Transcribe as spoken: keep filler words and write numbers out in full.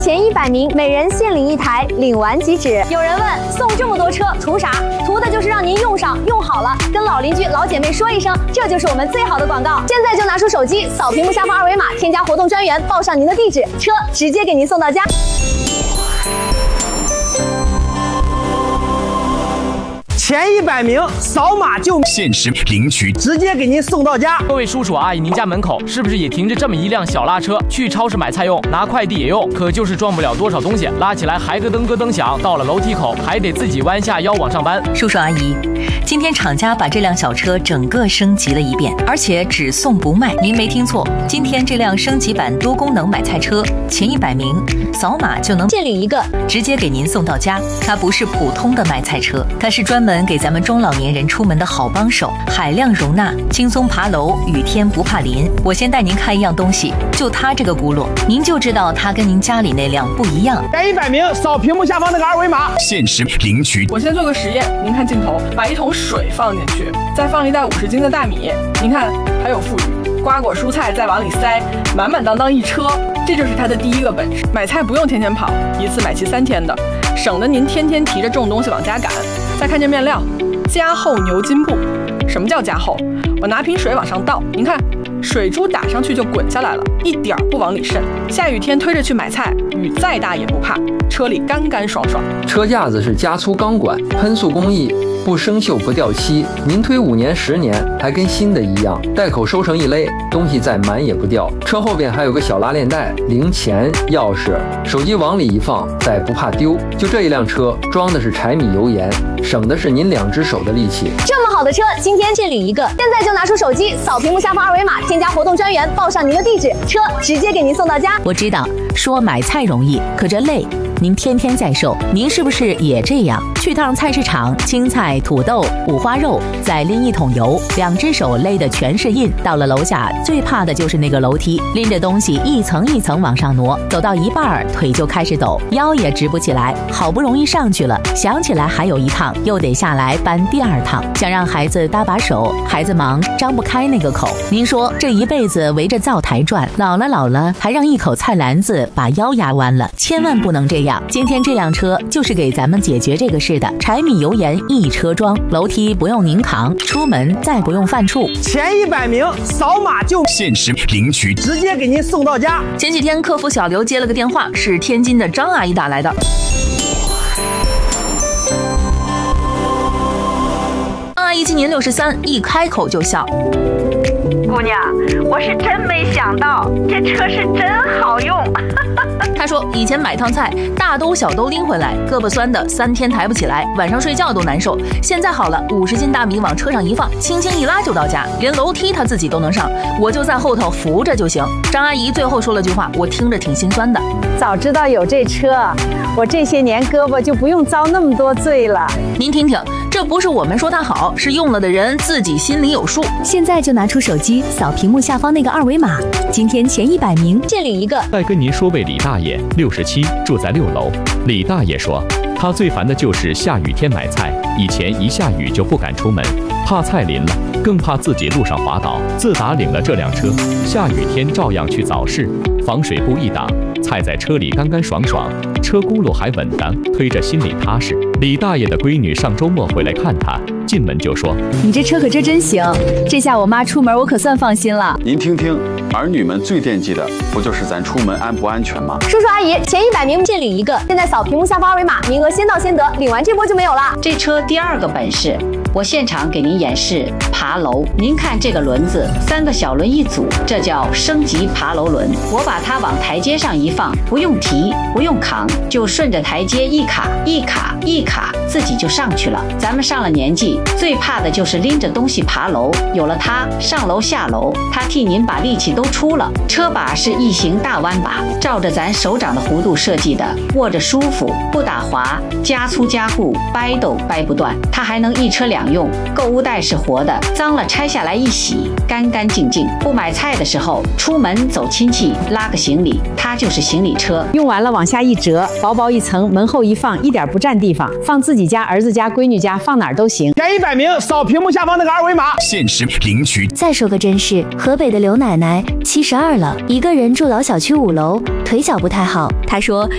前一百名每人限领一台，领完即止。有人问，送这么多车图啥？图的就是让您用上用好了，跟老邻居老姐妹说一声，这就是我们最好的广告。现在就拿出手机，扫屏幕下方二维码，添加活动专员，报上您的地址，车直接给您送到家。 前一百名扫码就限时领取， 直接给您送到家。 各位叔叔阿姨，您家门口是不是也停着这么一辆小拉车？去超市买菜用，拿快递也用，可就是装不了多少东西，拉起来还咯噔咯噔响，到了楼梯口还得自己弯下腰往上搬。 叔叔阿姨，今天厂家把这辆小车整个升级了一遍，而且只送不卖。您没听错，今天这辆升级版多功能买菜车，前一百名扫码就能限领一个， 直接给您送到家。它不是普通的买菜车，它是专门 给咱们中老年人出门的好帮手，海量容纳，轻松爬楼，雨天不怕淋。我先带您看一样东西，就它这个轱辘，您就知道它跟您家里那辆不一样。 前一百名扫屏幕下方那个二维码， 限时领取。 我先做个实验，您看镜头，把一桶水放进去，再放一袋五十斤的大米，您看还有富裕，瓜果蔬菜再往里塞，满满当当一车，这就是它的第一个本事。买菜不用天天跑，一次买齐三天的，省得您天天提着重东西往家赶。再看这面料。 加厚牛筋布，什么叫加厚？我拿瓶水往上倒，您看，水珠打上去就滚下来了，一点儿不往里渗。下雨天推着去买菜，雨再大也不怕，车里干干爽爽。 车架子是加粗钢管，喷塑工艺，不生锈不掉漆，您推五年十年还跟新的一样。袋口收成一勒，东西再满也不掉。车后边还有个小拉链袋，零钱、钥匙、手机往里一放，再不怕丢。就这一辆车，装的是柴米油盐。 省的是您两只手的力气。 这么好的车，今天限领一个。现在就拿出手机，扫屏幕下方二维码，添加活动专员，报上您的地址，车直接给您送到家。 我知道，说买菜容易，可这累。 您天天在售，您是不是也这样？去趟菜市场，青菜、土豆、五花肉，再拎一桶油，两只手勒的全是印。到了楼下，最怕的就是那个楼梯，拎着东西一层一层往上挪，走到一半儿腿就开始抖，腰也直不起来。好不容易上去了，想起来还有一趟，又得下来搬第二趟。想让孩子搭把手，孩子忙张不开那个口。您说这一辈子围着灶台转，老了老了还让一口菜篮子把腰压弯了，千万不能这样。 今天这辆车就是给咱们解决这个事的，柴米油盐一车装，楼梯不用您扛，出门再不用犯怵。 前一百名扫码就限时领取， 直接给您送到家。 前几天客服小刘接了个电话，是天津的张阿姨打来的。阿姨今年六十三，一开口就笑。 姑娘，我是真没想到，这车是真好用。 她说以前买趟菜，大兜小兜拎回来，胳膊酸的三天抬不起来，晚上睡觉都难受。现在好了，五十斤大米往车上一放，轻轻一拉就到家，连楼梯她自己都能上，我就在后头扶着就行。张阿姨最后说了句话，我听着挺心酸的。 早知道有这车，我这些年胳膊就不用遭那么多罪了。 您听听。 这不是我们说它好，是用了的人自己心里有数。 现在就拿出手机，扫屏幕下方那个二维码，今天前一百名限领一个。 再跟您说位李大爷，六十七，住在六楼。李大爷说，他最烦的就是下雨天买菜，以前一下雨就不敢出门，怕菜淋了，更怕自己路上滑倒。自打领了这辆车，下雨天照样去早市，防水布一挡，菜在车里干干爽爽，车轱辘还稳当，推着心里踏实。李大爷的闺女上周末回来看他，进门就说：“ 你这车可真真行，这下我妈出门我可算放心了。” 您听听，儿女们最惦记的不就是咱出门安不安全吗？ 叔叔阿姨，前一百名限领一个，现在扫屏幕下方二维码，名额先到先得，领完这波就没有了。 这车第二个本事，我现场给您演示爬楼。您看这个轮子，三个小轮一组，这叫升级爬楼轮。我把它往台阶上一放，不用提，不用扛，就顺着台阶一卡一卡一卡，自己就上去了。咱们上了年纪，最怕的就是拎着东西爬楼，有了它，上楼下楼，它替您把力气都出了。车把是异形大弯把，照着咱手掌的弧度设计的，握着舒服，不打滑，加粗加固，掰都掰不断。它还能一车两用，购物袋是活的，脏了拆下来一洗，干干净净。不买菜的时候，出门走亲戚，拉个行李，它就是行李车。 用完了往下一折，薄薄一层，门后一放，一点不占地方，放自己家、儿子家、闺女家，放哪儿都行。 前一百名，扫屏幕下方那个二维码， 限时领取。 再说个真事，河北的刘奶奶七十二了，一个人住老小区五楼，腿脚不太好。她说